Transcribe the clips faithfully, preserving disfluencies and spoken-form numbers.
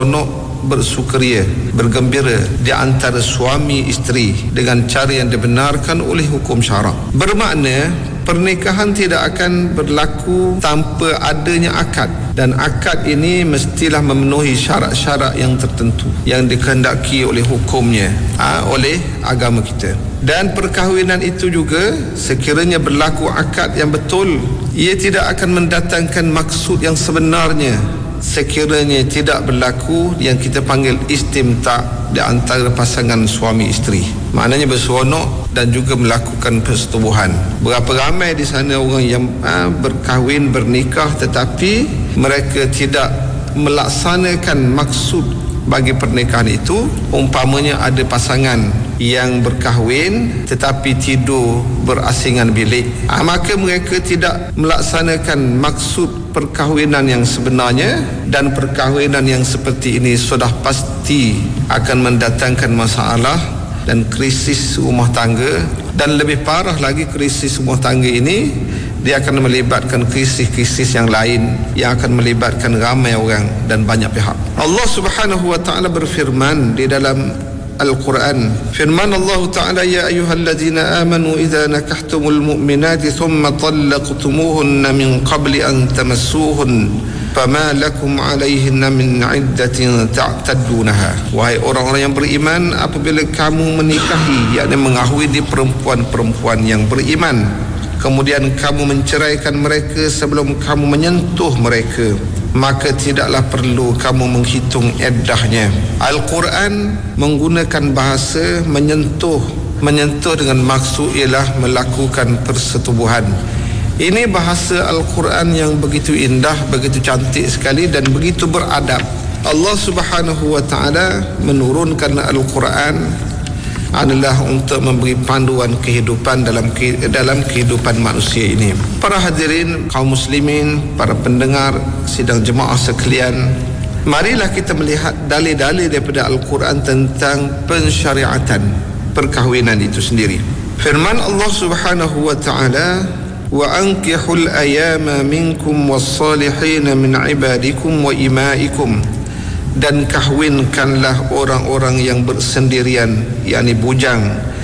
bersukaria, bergembira di antara suami isteri dengan cara yang dibenarkan oleh hukum syarak. Bermakna pernikahan tidak akan berlaku tanpa adanya akad, dan akad ini mestilah memenuhi syarat-syarat yang tertentu yang dikehendaki oleh hukumnya, ha, oleh agama kita. Dan perkahwinan itu juga sekiranya berlaku akad yang betul, ia tidak akan mendatangkan maksud yang sebenarnya sekiranya tidak berlaku yang kita panggil istimta' di antara pasangan suami isteri. Maknanya berseronok dan juga melakukan persetubuhan. Berapa ramai di sana orang yang ha, berkahwin, bernikah, tetapi mereka tidak melaksanakan maksud bagi pernikahan itu. Umpamanya ada pasangan yang berkahwin tetapi tidur berasingan bilik, ha, maka mereka tidak melaksanakan maksud perkahwinan yang sebenarnya, dan perkahwinan yang seperti ini sudah pasti akan mendatangkan masalah dan krisis rumah tangga. Dan lebih parah lagi, krisis rumah tangga ini dia akan melibatkan krisis-krisis yang lain yang akan melibatkan ramai orang dan banyak pihak. Allah Subhanahu wa taala berfirman di dalam Al-Quran, firman Allah Ta'ala, ya ayyuhalladzina amanu idza nakahtumul mu'minati thumma talaqtumuhunna min qabli an tamassuhun fama lakum alaihinna min iddatin ta'taddunaha. Wahai orang-orang yang beriman, apabila kamu menikahi, yakni mengahwini perempuan-perempuan yang beriman, kemudian kamu menceraikan mereka sebelum kamu menyentuh mereka, maka tidaklah perlu kamu menghitung iddahnya. Al-Quran menggunakan bahasa menyentuh. Menyentuh dengan maksud ialah melakukan persetubuhan. Ini bahasa Al-Quran yang begitu indah, begitu cantik sekali dan begitu beradab. Allah Subhanahu wa taala menurunkan Al-Quran adalah untuk memberi panduan kehidupan dalam dalam kehidupan manusia ini. Para hadirin kaum muslimin, para pendengar sidang jemaah sekalian, marilah kita melihat dalil-dalil daripada Al-Quran tentang pensyariatan perkahwinan itu sendiri. Firman Allah Subhanahu wa taala, wa ankihul ayama minkum was-salihin min ibadikum wa imaikum, dan kahwinkanlah orang-orang yang bersendirian, yakni bujang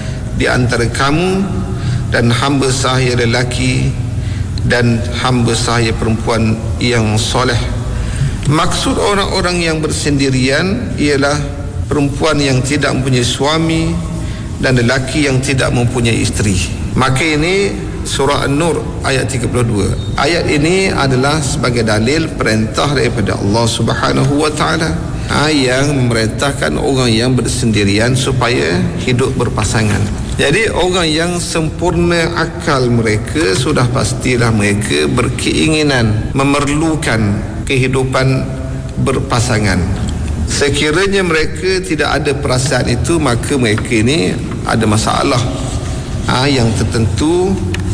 di antara kamu, dan hamba sahaya lelaki dan hamba sahaya perempuan yang soleh. Maksud orang-orang yang bersendirian ialah perempuan yang tidak mempunyai suami dan lelaki yang tidak mempunyai isteri. Maka ini Surah An-Nur ayat tiga puluh dua. Ayat ini adalah sebagai dalil perintah daripada Allah Subhanahu wa taala, yang memerintahkan orang yang bersendirian supaya hidup berpasangan. Jadi orang yang sempurna akal mereka, sudah pastilah mereka berkeinginan, memerlukan kehidupan berpasangan. Sekiranya mereka tidak ada perasaan itu, maka mereka ini ada masalah ha, yang tertentu,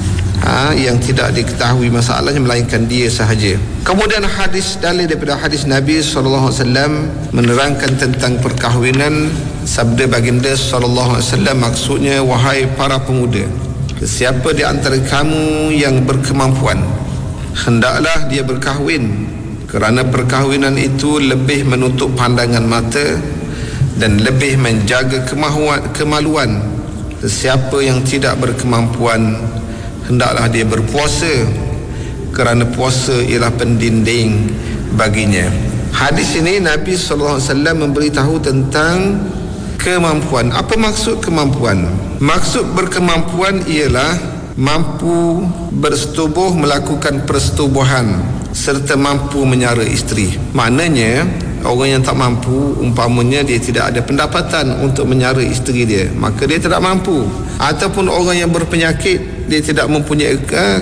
Ha, yang tidak diketahui masalahnya melainkan dia sahaja. Kemudian hadis, dalil daripada hadis Nabi sallallahu alaihi wasallam menerangkan tentang perkahwinan. Sabda baginda sallallahu alaihi wasallam, maksudnya, wahai para pemuda, siapa di antara kamu yang berkemampuan, hendaklah dia berkahwin, kerana perkahwinan itu lebih menutup pandangan mata dan lebih menjaga kemahuan, kemaluan. Sesiapa yang tidak berkemampuan, hendaklah dia berpuasa, kerana puasa ialah pendinding baginya. Hadis ini Nabi sallallahu alaihi wasallam memberitahu tentang kemampuan. Apa maksud kemampuan? Maksud berkemampuan ialah mampu bersetubuh, melakukan persetubuhan, serta mampu menyara isteri. Maknanya orang yang tak mampu, umpamanya dia tidak ada pendapatan untuk menyara isteri dia, maka dia tidak mampu. Ataupun orang yang berpenyakit, dia tidak mempunyai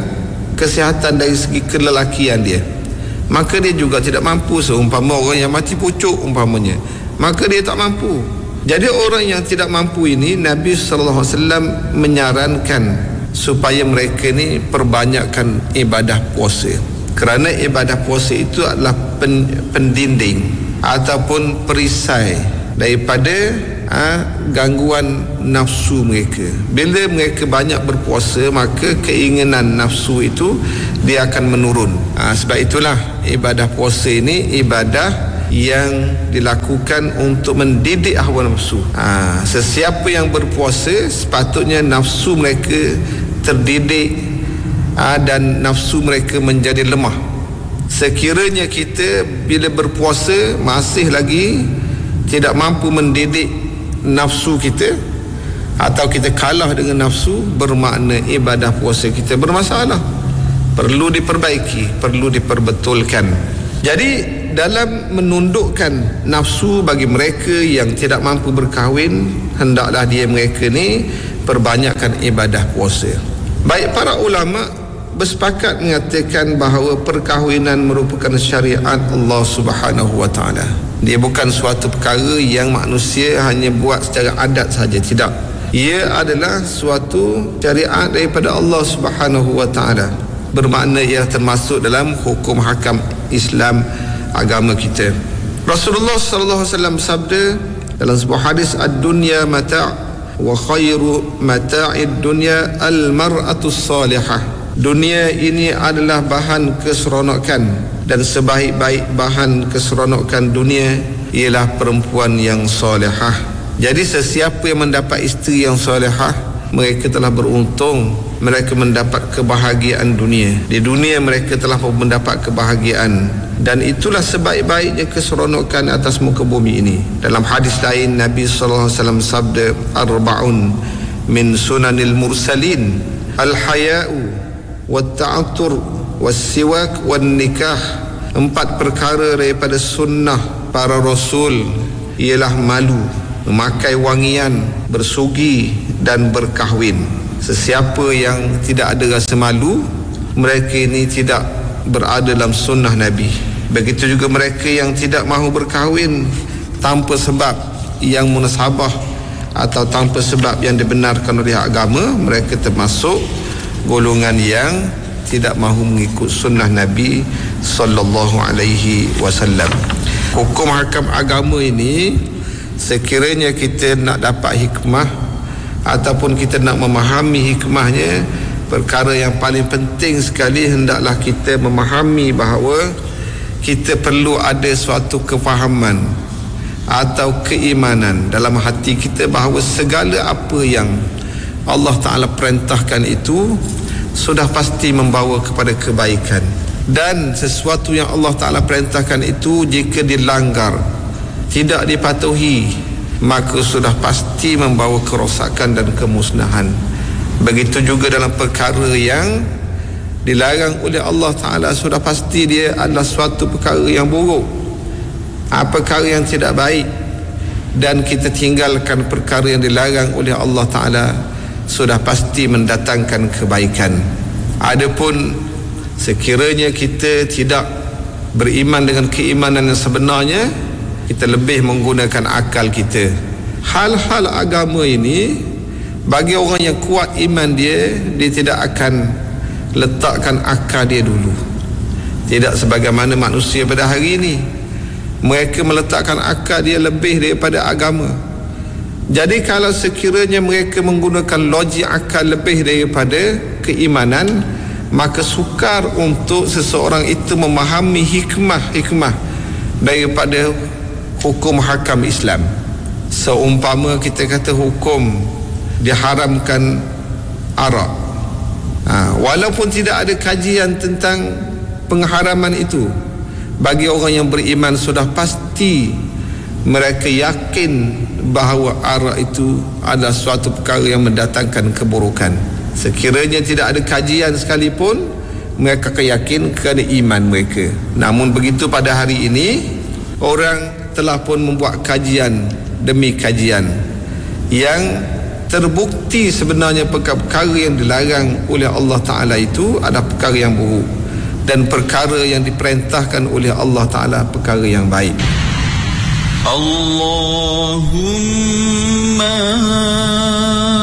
kesihatan dari segi kelelakian dia, maka dia juga tidak mampu. Seumpama orang yang mati pucuk umpamanya, maka dia tak mampu. Jadi orang yang tidak mampu ini, Nabi sallallahu alaihi wasallam menyarankan supaya mereka ni perbanyakkan ibadah puasa, kerana ibadah puasa itu adalah pen, pendinding ataupun perisai daripada ha, gangguan nafsu mereka. Bila mereka banyak berpuasa, maka keinginan nafsu itu dia akan menurun. Ha, sebab itulah ibadah puasa ini ibadah yang dilakukan untuk mendidik hawa nafsu. Ha, sesiapa yang berpuasa sepatutnya nafsu mereka terdidik ha, dan nafsu mereka menjadi lemah. Sekiranya kita bila berpuasa masih lagi tidak mampu mendidik nafsu kita atau kita kalah dengan nafsu, bermakna ibadah puasa kita bermasalah, perlu diperbaiki, perlu diperbetulkan. Jadi dalam menundukkan nafsu bagi mereka yang tidak mampu berkahwin, hendaklah dia mereka ni perbanyakkan ibadah puasa. Baik para ulama bersepakat mengatakan bahawa perkahwinan merupakan syariat Allah Subhanahu wa taala. Dia bukan suatu perkara yang manusia hanya buat secara adat saja, tidak. Ia adalah suatu syariat daripada Allah Subhanahu wa taala. Bermakna ia termasuk dalam hukum hakam Islam agama kita. Rasulullah sallallahu alaihi wasallam bersabda dalam sebuah hadis, ad-dunya mata' wa khairu mata'id dunya al-mar'atu salihah. Dunia ini adalah bahan keseronokan dan sebaik-baik bahan keseronokan dunia ialah perempuan yang solehah. Jadi sesiapa yang mendapat isteri yang solehah, mereka telah beruntung, mereka mendapat kebahagiaan dunia. Di dunia mereka telah mendapat kebahagiaan, dan itulah sebaik-baiknya keseronokan atas muka bumi ini. Dalam hadis lain Nabi sallallahu alaihi wasallam sabda, arba'un min sunanil mursalin al-haya'u wat-ta'attur was-siwak wan-nikah. Empat perkara daripada sunnah para rasul ialah malu, memakai wangian, bersugi dan berkahwin. Sesiapa yang tidak ada rasa malu, mereka ini tidak berada dalam sunnah Nabi. Begitu juga mereka yang tidak mahu berkahwin tanpa sebab yang munasabah atau tanpa sebab yang dibenarkan oleh agama, mereka termasuk golongan yang tidak mahu mengikut sunnah Nabi sallallahu alaihi wasallam. Hukum hakam agama ini, sekiranya kita nak dapat hikmah ataupun kita nak memahami hikmahnya, perkara yang paling penting sekali hendaklah kita memahami bahawa kita perlu ada suatu kefahaman atau keimanan dalam hati kita bahawa segala apa yang Allah Ta'ala perintahkan itu sudah pasti membawa kepada kebaikan, dan sesuatu yang Allah Ta'ala perintahkan itu jika dilanggar, tidak dipatuhi, maka sudah pasti membawa kerosakan dan kemusnahan. Begitu juga dalam perkara yang dilarang oleh Allah Ta'ala, sudah pasti dia adalah suatu perkara yang buruk, perkara yang tidak baik, dan kita tinggalkan perkara yang dilarang oleh Allah Ta'ala sudah pasti mendatangkan kebaikan. Adapun sekiranya kita tidak beriman dengan keimanan yang sebenarnya, kita lebih menggunakan akal kita. Hal-hal agama ini bagi orang yang kuat iman dia, dia tidak akan letakkan akal dia dulu. Tidak sebagaimana manusia pada hari ini, mereka meletakkan akal dia lebih daripada agama. Jadi kalau sekiranya mereka menggunakan logik akal lebih daripada keimanan, maka sukar untuk seseorang itu memahami hikmah-hikmah daripada hukum hakam Islam. Seumpama kita kata hukum diharamkan arak, ha, walaupun tidak ada kajian tentang pengharaman itu, bagi orang yang beriman sudah pasti mereka yakin bahawa arak itu adalah suatu perkara yang mendatangkan keburukan. Sekiranya tidak ada kajian sekalipun, mereka akan yakin kerana iman mereka. Namun begitu pada hari ini, orang telah pun membuat kajian demi kajian yang terbukti sebenarnya perkara yang dilarang oleh Allah Ta'ala itu adalah perkara yang buruk, dan perkara yang diperintahkan oleh Allah Ta'ala perkara yang baik. Allahumma